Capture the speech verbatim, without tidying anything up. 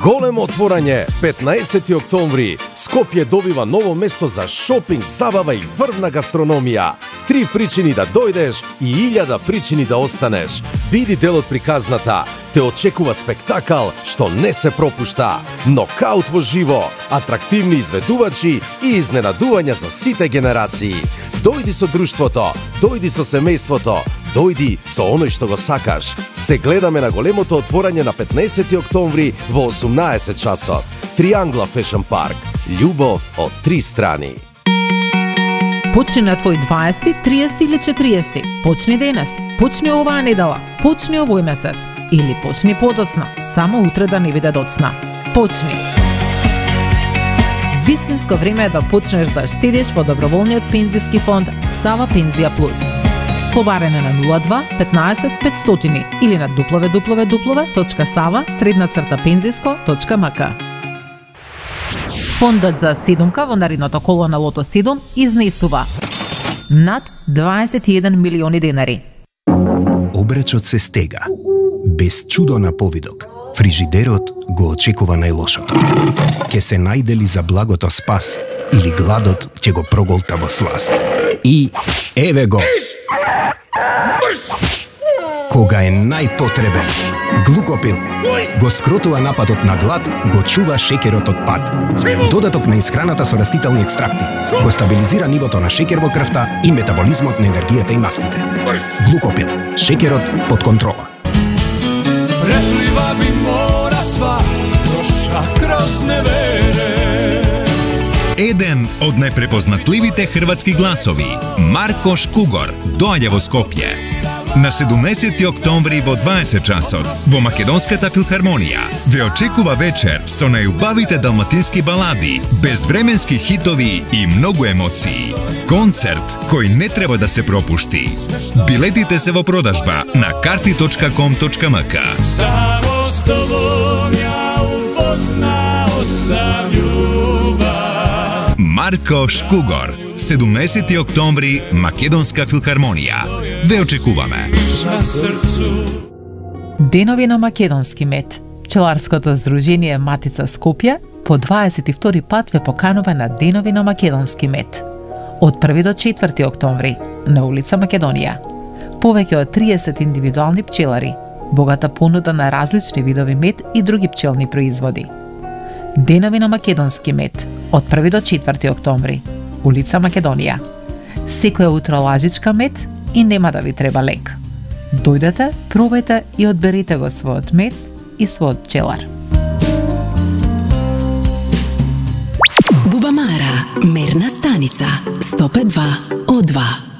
Големо отворање, петнаесети октомври. Скопје добива ново место за шопинг, забава и врвна гастрономија. Три причини да дојдеш и илјада причини да останеш. Биди дел од приказната. Те очекува спектакал што не се пропушта. Нокаут во живо, атрактивни изведувачи и изненадувања за сите генерации. Дојди со друштвото, дојди со семејството, дојди со оној што го сакаш. Се гледаме на големото отворање на петнаесети октомври во осумнаесет часот. Триангла Фешн Парк. Љубов од три страни. Почни на твој дваесети, триесети или четириесети. Почни денес. Почни оваа недела. Почни овој месец. Или почни подоцна. Само утре да не биде доцна. Почни. Вистинско време е да почнеш да штедиш во доброволниот пензиски фонд Сава Пензија Плюс. Побарене на нула два петнаесет петстотини или на дабл ю дабл ю дабл ю точка сава средна црта пензиско точка ем ка. Фондот за седумка во наредното коло на Лото седум изнесува над дваесет и еден милиони денари. Обречот се стега. Без чудо на повидок, фрижидерот го очекува најлошото. Ке се најдели за благото спас или гладот ќе го проголта во сласт. И еве го! Кога е најпотребен, глукопил го скротува нападот на глад, го чува шеќерот од пад. Додаток на исхраната со растителни екстракти го стабилизира нивото на шеќер во крвта и метаболизмот на енергијата и мастите. Глукопил, шеќерот под контрола. Преплива би мора сва, проша кроз невере. Еден од најпрепознатливите хрватски гласови, Марко Шкугор, доаѓа во Скопје. На седумнаесети октомври во дваесет часот во Македонската филхармонија ве очекува вечер со најубавите далматински балади, безвременски хитови и многу емоции. Концерт кој не треба да се пропушти. Билетите се во продажба на карти точка ком точка ем ка. Само с тобом ја упознао сам љубав. Марко Шкугор, седумнаесети октомври, Македонска филхармонија. Ве очекуваме. Денови на македонски мед. Пчеларското здружение Матица Скопје по дваесет и втори пат ве поканува на Денови на македонски мед. Од први до четврти октомври на улица Македонија. Повеќе од триесет индивидуални пчелари, богата понуда на различни видови мед и други пчелни производи. Денови на македонски мед од први до четврти октомври, улица Македонија. Секоја утро лажичка мед и нема да ви треба лек. Дојдете, пробајте и одберете го својот мед и својот пчелар. Бубамара, мерна станица сто пет и два о два.